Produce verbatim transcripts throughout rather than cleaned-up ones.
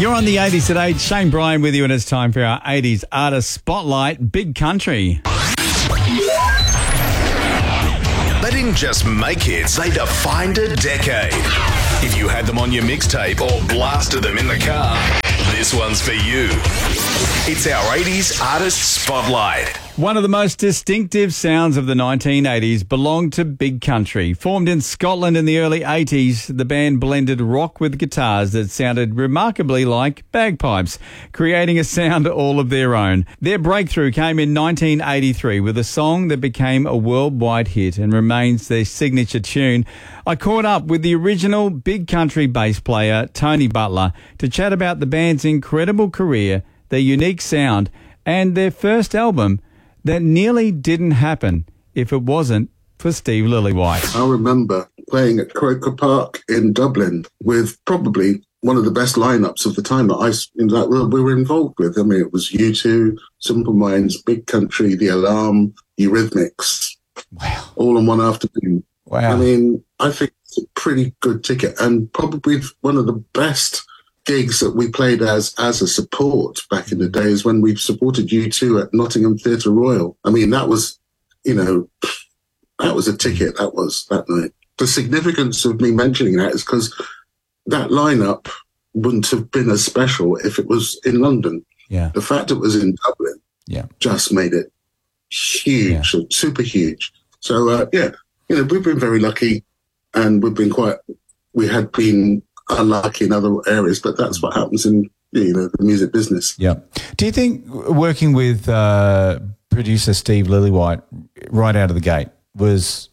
You're on the eighties at eight. Shane Bryan with you, and it's time for our eighties Artist Spotlight, Big Country. They didn't just make hits, they defined a decade. If you had them on your mixtape or blasted them in the car, this one's for you. It's our eighties Artist Spotlight. One of the most distinctive sounds of the nineteen eighties belonged to Big Country. Formed in Scotland in the early eighties, the band blended rock with guitars that sounded remarkably like bagpipes, creating a sound all of their own. Their breakthrough came in nineteen eighty-three with a song that became a worldwide hit and remains their signature tune. I caught up with the original Big Country bass player, Tony Butler, to chat about the band's incredible career, their unique sound, and their first album that nearly didn't happen if it wasn't for Steve Lillywhite. I remember playing at Croker Park in Dublin with probably one of the best lineups of the time that I that we were involved with. I mean, it was U two, Simple Minds, Big Country, The Alarm, Eurythmics, Wow. all in one afternoon. Wow. I mean, I think it's a pretty good ticket and probably one of the best gigs that we played as as a support back in the days when we supported U two at Nottingham Theatre Royal. I mean, that was, you know, that was a ticket, that was that night. The significance of me mentioning that is because that lineup wouldn't have been as special if it was in London. Yeah. The fact it was in Dublin Yeah. just made it huge, Yeah. super huge. So, uh, yeah, you know, we've been very lucky and we've been quite, we had been unlucky in other areas, but that's what happens in, you know, the music business. Yeah. Do you think working with uh, producer Steve Lillywhite right out of the gate was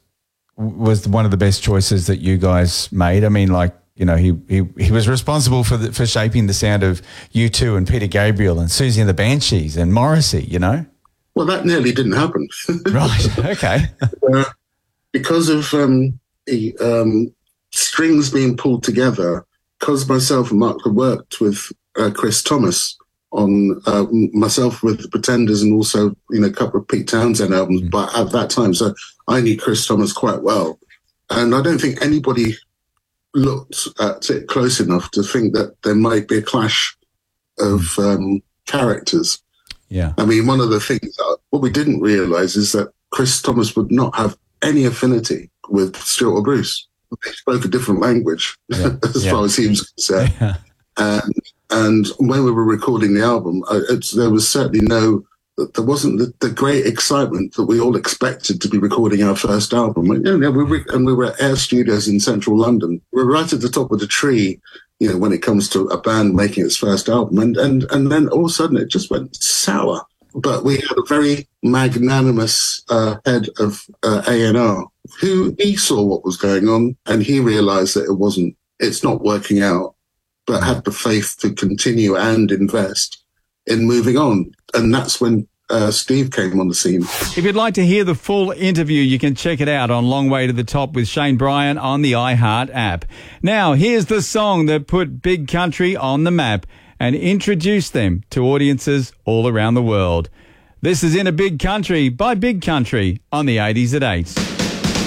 was one of the best choices that you guys made? I mean, like, you know, he he, he was responsible for the, for shaping the sound of U two and Peter Gabriel and Susie and the Banshees and Morrissey, you know? Well, that nearly didn't happen. Right. Okay. uh, because of um, the um, strings being pulled together, because myself and Mark had worked with uh, Chris Thomas on uh, myself with the Pretenders and also, you know, a couple of Pete Townsend albums, mm. but at that time, so I knew Chris Thomas quite well. And I don't think anybody looked at it close enough to think that there might be a clash of um, characters. Yeah. I mean, one of the things, that, what we didn't realise is that Chris Thomas would not have any affinity with Stuart or Bruce. They spoke a different language yeah. as yeah. far as he was concerned. Yeah. And, and when we were recording the album, it's, there was certainly no, there wasn't the, the great excitement that we all expected to be recording our first album. And, you know, we were, and we were at Air Studios in central London. We were right at the top of the tree, you know, when it comes to a band making its first album. And, and, and then all of a sudden it just went sour. But we had a very magnanimous uh, head of uh, A and R who he saw what was going on and he realized that it wasn't, it's not working out, but had the faith to continue and invest in moving on. And that's when uh, Steve came on the scene. If you'd like to hear the full interview, you can check it out on Long Way to the Top with Shane Bryan on the iHeart app. Now, here's the song that put Big Country on the map and introduced them to audiences all around the world. This is In a Big Country by Big Country on the eighties at eight.